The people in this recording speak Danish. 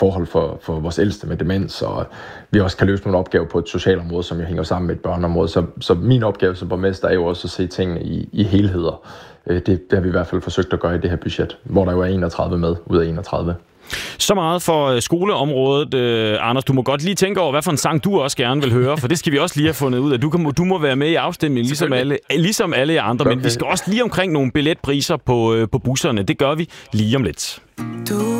forhold for vores ældste med demens, og vi også kan løse nogle opgaver på et socialområde, som jo hænger sammen med et børneområde. Så min opgave som borgmester er jo også at se tingene i helheder. Det har vi i hvert fald forsøgt at gøre i det her budget, hvor der jo er 31 med ud af 31. Så meget for skoleområdet. Anders, du må godt lige tænke over, hvad for en sang du også gerne vil høre, for det skal vi også lige have fundet ud af. Du må være med i afstemningen, ligesom alle andre, men vi skal også lige omkring nogle billetpriser på busserne. Det gør vi lige om lidt. Du